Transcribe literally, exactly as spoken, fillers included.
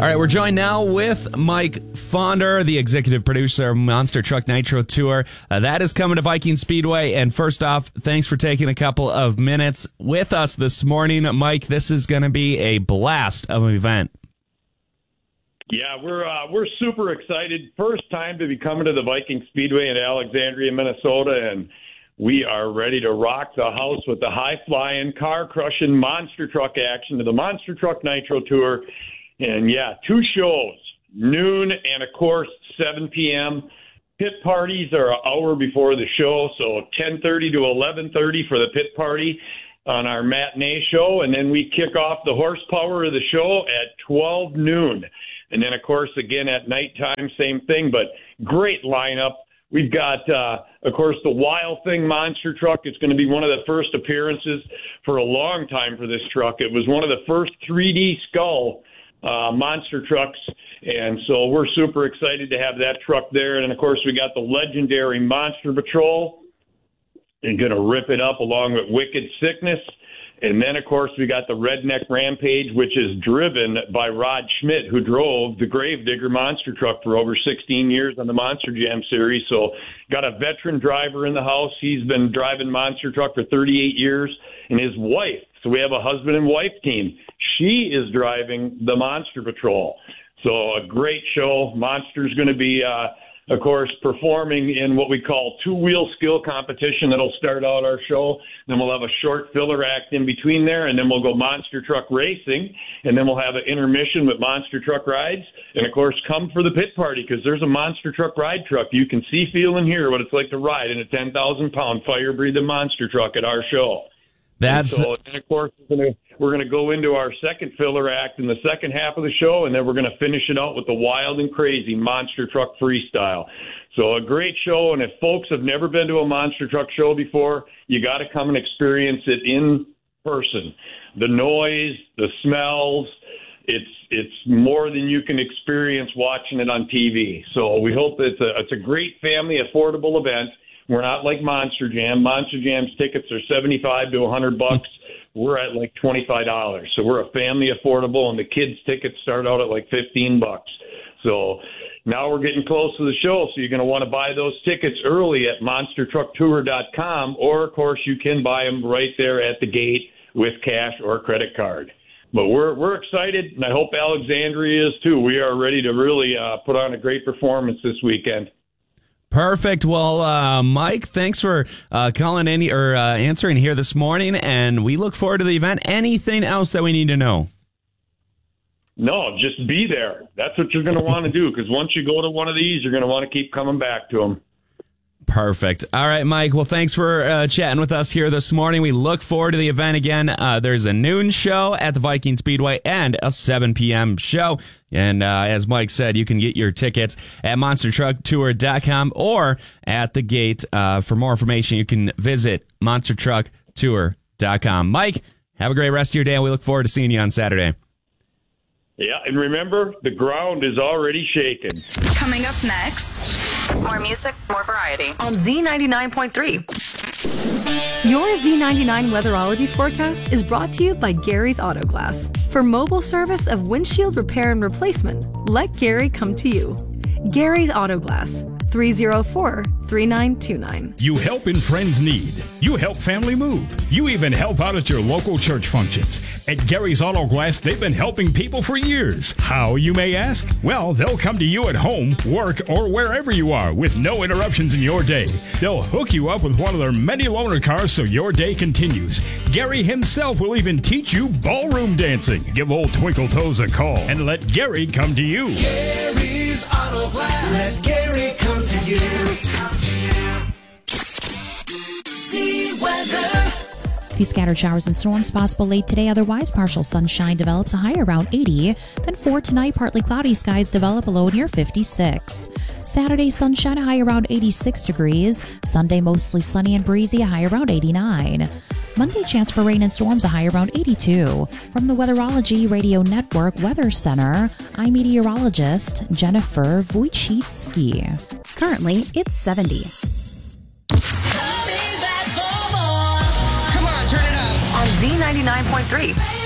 All right, we're joined now with Mike Fonder, the executive producer of Monster Truck Nitro Tour. Uh, that is coming to Viking Speedway. And first off, thanks for taking a couple of minutes with us this morning. Mike, this is going to be a blast of an event. Yeah, we're uh, we're super excited. First time to be coming to the Viking Speedway in Alexandria, Minnesota, and we are ready to rock the house with the high-flying, car-crushing monster truck action to the Monster Truck Nitro Tour. And, yeah, two shows, noon and, of course, seven p.m. Pit parties are an hour before the show, so ten thirty to eleven thirty for the pit party on our matinee show. And then we kick off the horsepower of the show at twelve noon. And then, of course, again at nighttime, same thing, but great lineup. We've got, uh, of course, the Wild Thing monster truck. It's going to be one of the first appearances for a long time for this truck. It was one of the first three D skull uh, monster trucks, and so we're super excited to have that truck there. And, of course, we got the legendary Monster Patrol. They're going to rip it up along with Wicked Sickness. And then, of course, we got the Redneck Rampage, which is driven by Rod Schmidt, who drove the Gravedigger monster truck for over sixteen years on the Monster Jam series. So got a veteran driver in the house. He's been driving monster truck for thirty-eight years. And his wife, so we have a husband and wife team. She is driving the Monster Patrol. So a great show. Monster's going to be, uh, of course, performing in what we call two-wheel skill competition. That'll start out our show. Then we'll have a short filler act in between there, and then we'll go monster truck racing, and then we'll have an intermission with monster truck rides. And, of course, come for the pit party because there's a monster truck ride truck. You can see, feel, and hear what it's like to ride in a ten thousand pound fire-breathing monster truck at our show. That's and so, and of course, we're going to we're going to go into our second filler act in the second half of the show, and then we're going to finish it out with the wild and crazy monster truck freestyle. So a great show, and if folks have never been to a monster truck show before, you got to come and experience it in person. The noise, the smells, it's it's more than you can experience watching it on T V. So we hope that it's a, it's a great family, affordable event. We're not like Monster Jam. Monster Jam's tickets are seventy-five to one hundred bucks. We're at like twenty-five dollars. So we're a family affordable, and the kids' tickets start out at like fifteen bucks. So now we're getting close to the show, so you're going to want to buy those tickets early at monster truck tour dot com, or, of course, you can buy them right there at the gate with cash or credit card. But we're we're excited, and I hope Alexandria is too. We are ready to really uh, put on a great performance this weekend. Perfect. Well, uh, Mike, thanks for uh, calling in or uh, answering here this morning, and we look forward to the event. Anything else that we need to know? No, just be there. That's what you're going to want to do, because once you go to one of these, you're going to want to keep coming back to them. Perfect. All right, Mike. Well, thanks for uh, chatting with us here this morning. We look forward to the event again. Uh, there's a noon show at the Viking Speedway and a seven p.m. show. And uh, as Mike said, you can get your tickets at monster truck tour dot com or at the gate. Uh, for more information, you can visit monster truck tour dot com. Mike, have a great rest of your day, and we look forward to seeing you on Saturday. Yeah, and remember, the ground is already shaking. Coming up next, more music, more variety on Z ninety-nine point three. Your Z ninety-nine weatherology forecast is brought to you by Gary's Auto Glass. For mobile service of windshield repair and replacement, let Gary come to you. Gary's Auto Glass, three oh four, three nine two nine. You help in friends' need. You help family move. You even help out at your local church functions. At Gary's Auto Glass, they've been helping people for years. How, you may ask? Well, they'll come to you at home, work, or wherever you are with no interruptions in your day. They'll hook you up with one of their many loaner cars so your day continues. Gary himself will even teach you ballroom dancing. Give old Twinkle Toes a call and let Gary come to you. Gary's Auto Glass. Let Gary come to you. See weather. A few scattered showers and storms possible late today. Otherwise, partial sunshine develops a high around eighty. Then for tonight, partly cloudy skies develop a low near fifty-six. Saturday, sunshine, a high around eighty-six degrees. Sunday, mostly sunny and breezy, a high around eighty-nine. Monday, chance for rain and storms, a high around eighty-two. From the Weatherology Radio Network Weather Center, I'm meteorologist Jennifer Wojcicki. Currently, it's seventy. On Z ninety-nine point three.